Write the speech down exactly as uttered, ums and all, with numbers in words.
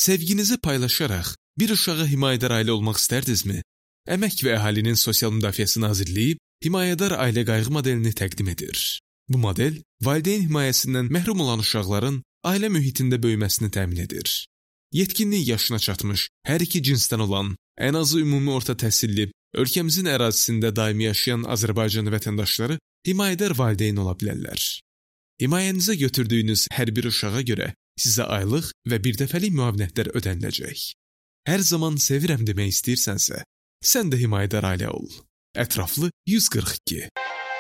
Sevginizi paylaşaraq bir uşağa himayədar ailə olmaq istərdinizmi? Əmək və Əhalinin Sosial Müdafiəsi Nazirliyi himayədar ailə qayğı modelini təqdim edir. Bu model, valideyn himayəsindən məhrum olan uşaqların ailə mühitində böyüməsini təmin edir. Yetkinlik yaşına çatmış, hər iki cinsdən olan, ən azı ümumi orta təhsilli, ölkəmizin ərazisində daimi yaşayan Azərbaycan vətəndaşları himayədar valideyn ola bilərlər. Himayənizə götürdüyünüz hər bir uşağa görə sizə aylıq və birdəfəlik müavinətlər ödəniləcək. Hər zaman sevirəm demək istəyirsənsə, sən də himayədar ailə ol. Ətraflı yüz qırx iki.